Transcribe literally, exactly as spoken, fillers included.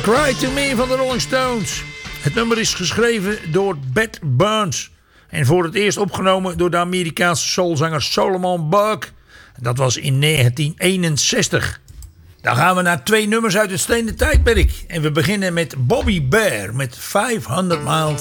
Cry to Me van de Rolling Stones. Het nummer is geschreven door Beth Burns. En voor het eerst opgenomen door de Amerikaanse soulzanger Solomon Burke. Dat was in negentien eenenzestig. Dan gaan we naar twee nummers uit het stenen tijdperk. En we beginnen met Bobby Bare met vijfhonderd miles